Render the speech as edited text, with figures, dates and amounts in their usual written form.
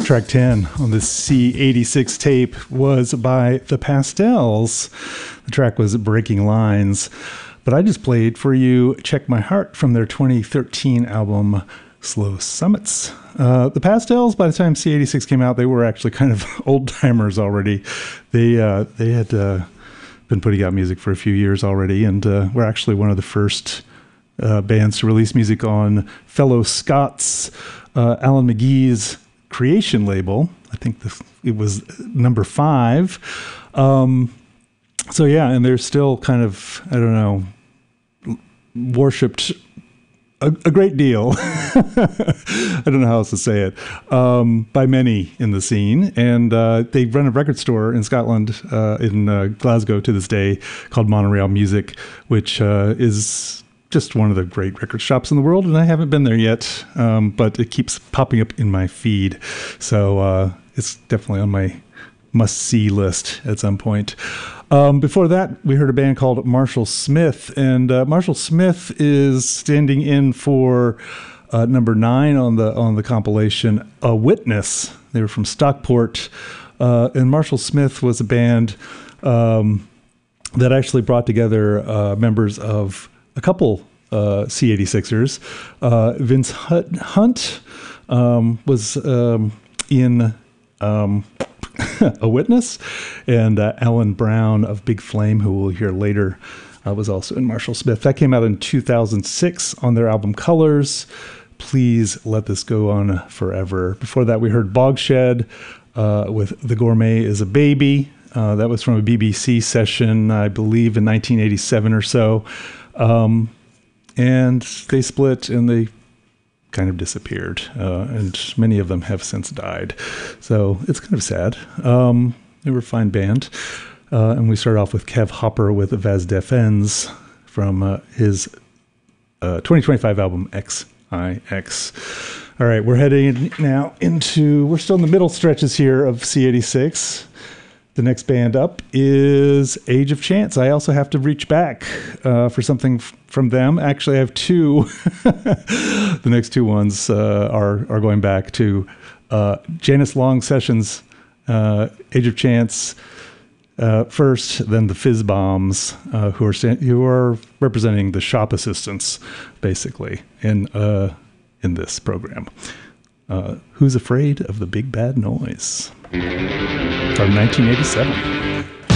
Track 10 on this C86 tape was by The Pastels. The track was Breaking Lines. But I just played for you Check My Heart from their 2013 album Slow Summits. The Pastels, by the time C86 came out, they were actually kind of old-timers already. They had been putting out music for a few years already, and were actually one of the first bands to release music on fellow Scots Alan McGee's Creation label. I think it was number 5. So yeah, and they're still kind of, I don't know, worshipped a great deal. I don't know how else to say it, by many in the scene. And they run a record store in Scotland, in Glasgow to this day, called Monorail Music, which is just one of the great record shops in the world. And I haven't been there yet, but it keeps popping up in my feed. So it's definitely on my must-see list at some point. Before that, we heard a band called Marshall Smith, and Marshall Smith is standing in for number 9 on the compilation, A Witness. They were from Stockport, and Marshall Smith was a band that actually brought together members of a couple C86ers. Vince Hunt was in A Witness, and Alan Brown of Big Flame, who we'll hear later, was also in Marshall Smith. That came out in 2006 on their album Colors. Please Let This Go On Forever. Before that, we heard Bogshed with The Gourmet Is a Baby. That was from a BBC session, I believe, in 1987 or so. And they split, and they kind of disappeared, and many of them have since died. So it's kind of sad. They were a fine band. And we start off with Kev Hopper with Vas Defens from his 2025 album XIX. All right, we're heading now we're still in the middle stretches here of C86. The next band up is Age of Chance. I also have to reach back for something from them. Actually, I have 2. The next 2 ones are going back to Janice Long Sessions, Age of Chance first, then the Fizz Bombs, who are representing the shop assistants, basically, in this program. Who's Afraid of the Big Bad Noise? From 1987.